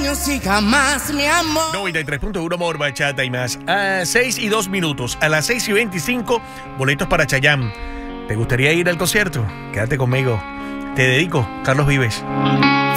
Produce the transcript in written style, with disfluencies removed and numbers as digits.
años y jamás mi amor. 93.1 Amor, Bachata y más. A 6:02. A las 6:25, boletos para Chayanne. ¿Te gustaría ir al concierto? Quédate conmigo. Te dedico, Carlos Vives.